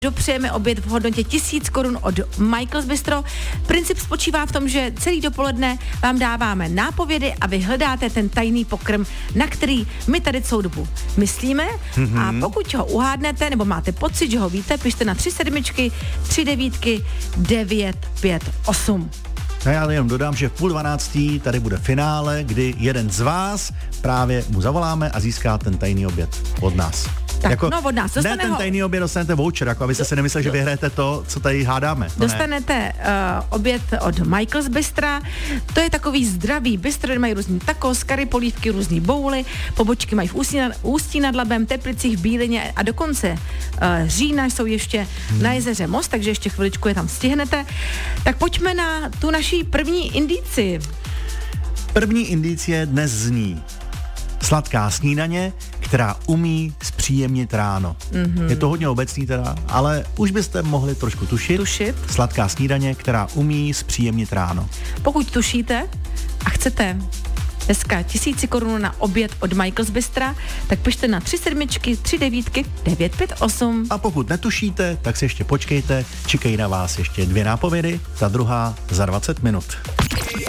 dopřejeme oběd v hodnotě 1000 korun od Michael's Bistro. Princip spočívá v tom, že celý dopoledne vám dáváme nápovědy a vy hledáte ten tajný pokrm, na který my tady celou dobu myslíme. A pokud ho uhádnete, nebo máte pocit, že ho víte, pište na 3 sedmičky, 3 devítky, 958. No já jenom dodám, že v 11:30 tady bude finále, kdy jeden z vás právě mu zavoláme a získá ten tajný oběd od nás. Tak, jako, od nás. Ne ten tajný oběd, dostanete voucher, jako abyste si nemysleli, že vyhrajete to, co tady hádáme. No dostanete oběd od Michael's Bistra. To je takový zdravý bistro, kde mají různý tacos, curry, polívky, různý bouly, pobočky mají v Ústí nad Labem, Teplicích, v Bílině a dokonce října jsou ještě na jezeře Most, takže ještě chviličku je tam stihnete. Tak pojďme na tu naší první indici. První indicie dnes zní: sladká snídaně, která umí zpříjemnit ráno. Je to hodně obecný teda, ale už byste mohli trošku tušit. Sladká snídaně, která umí zpříjemnit ráno. Pokud tušíte a chcete dneska 1000 korun na oběd od Michael's Bistra, tak pište na 3 sedmičky, 3 devítky, 958. A pokud netušíte, tak si ještě počkejte, čekají na vás ještě 2 nápovědy, ta druhá za 20 minut.